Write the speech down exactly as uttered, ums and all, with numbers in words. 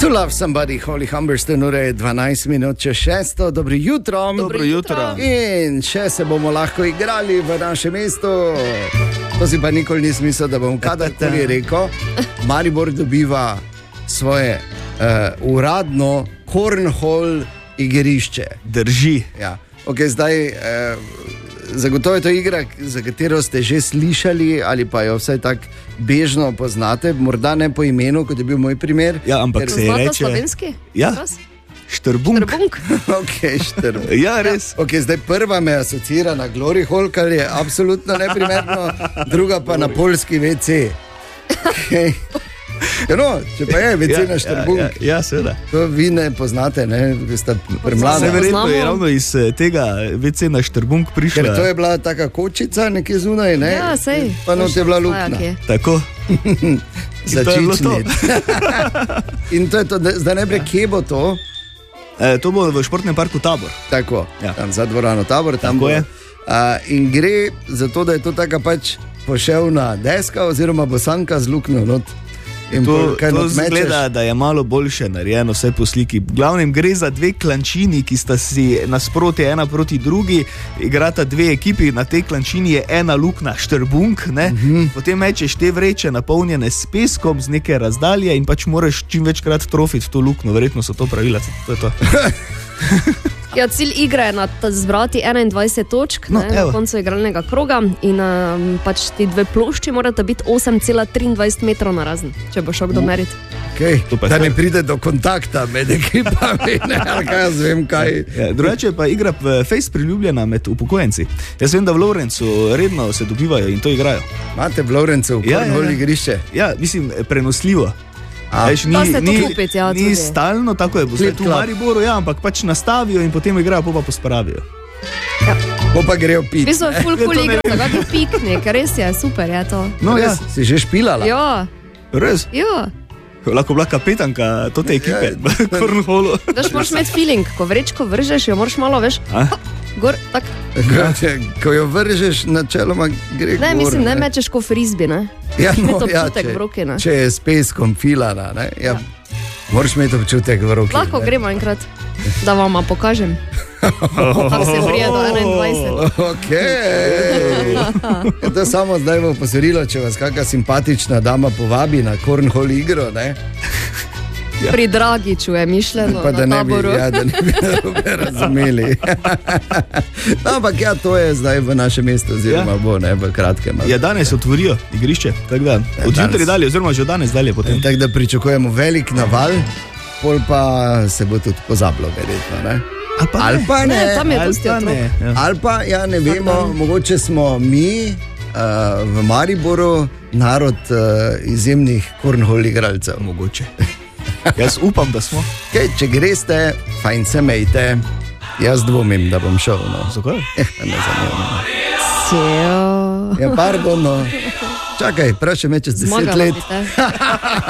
To love somebody, Holly Humberstone, ure je dvanajst minut čez šesto, dobro jutro. Dobro jutro. In še se bomo lahko igrali v našem mestu. To si pa nikoli nisem mislil, da bom kadarkoli rekel. Maribor dobiva svoje uh, uradno cornhole igrišče. Drži. Ja. Ok, zdaj uh, zagotovo je to igra, za katero ste že slišali ali pa jo vsaj tako bežno poznate, morda ne po imenu, kot je bil moj primer. Ja, ampak se je reče... slovenski? Ja, štrbunk. Štrbunk. Ok, štrbunk. Ja, res. Ok, zdaj prva me asocira na Glory Hall, kar je absolutno neprimerno, druga pa na polski ve ce. Okay. No, če pa je ve ce na štrbunk. Ja, ja, ja, seveda. To vi ne poznate, ne, vi ste premladi. Verjetno je ravno iz tega ve ce na štrbunk prišla. Ker to je bila taka kočica nekje zunaj, ne? Ja, sej. Pa not je bila luknja. Okay. Tako. Začični. In to je to, zdaj ne bre, kje bo to? E, to bo v športnem parku Tabor. Tako, ja. Tam za dvorano Tabor. Tam Tako bo, je. A, in gre za to, da je to taka pač poševna deska oziroma bosanka z luknjo not. In To, pol, kaj to not mečeš. zgleda, da je malo boljše narejeno vse po sliki. V glavnem gre za dve klančini, ki sta si nasproti ena proti drugi, igrata dve ekipi, na tej klančini je ena luknja, štrbunk, ne? Uh-huh. Potem mečeš te vreče napolnjene s peskom z neke razdalje in pač moraš čim večkrat trofiti v to luknjo, verjetno so to pravila. To je to. Ja, cilj igre je na zbrati enaindvajset točk, No, ne, evo. na koncu igralnega kroga in um, pač ti dve plošči morata biti osem cela triindvajset metrov na razen, če bo šel kdo meriti. Okay. To pa je Da to. ne pride do kontakta med ekipami, ne, ali kaj jaz vem kaj. Ja, drugače pa igra v Face priljubljena med upokojenci. Jaz vem, da v Lovrencu redno se dobivajo in to igrajo. Imate v Lovrencu Ja, ja, cornhole ja. igrišče? Ja, mislim, prenosljivo. A. Veš, Da ste to kupiti, ja, ni tudi. stalno, tako je, bo zdaj tu v Klip-klap. Mariboru, ja, ampak pač nastavijo in potem igrajo, pa pa pospravijo. Bo pa grejo V pit. bistvu je full to cool ne igra, vem. tako piknik, res je, super je to. No, ja, Res? Si že špilala? Ja, res. ja. Lahko bila kapetanka tote ekipe, Ja. v Cornholu. Daš moraš imeti feeling, ko vrečko vržeš, jo moraš malo, veš, A? gor, tak. Ko jo vržeš, načeloma gre Ne, gor, mislim, ne mečeš ko frizbi, ne. Ja, no, To ja, občutek če, v roki, ne. če je s peskom filana, ne? Ja, moraš imeti občutek v roki. Lahko ne? gremo enkrat, da vam pokažem. Kako se vrije do enaindvajset. Ok. To je samo zdaj bo posorilo, če vas kakšna simpatična dama povabi na cornhole igro, ne? Pri Dragiču je mišljeno, Pa da na ne bi, Taboru. ja, da ne bi narobe razumeli. No, ampak ja, to je zdaj v našem mestu, oziroma Ja. bo, ne, v kratkem. Ja, danes otvorijo igrišče, tako da od danes. jutri dalje, oziroma že od danes dalje potem. Tako da pričakujemo velik naval, pol pa se bo tudi pozabilo, verjetno, ne? Ali pa Ali pa ne. Ne, tam je Ali dosti pa otrok. ne. Ja. Ali pa, ja, ne vemo, dan. mogoče smo mi uh, v Mariboru narod uh, izjemnih cornhole igralcev. Mogoče. Jaz upam, da smo. Okay, če greste, fajn se mejte. Jaz dvomim, da bom šel. No. Zakaj? Eh, ne zanima. Cel. Ja, pardon, no. Čakaj, prav še me čez deset Zmagala let. bi te.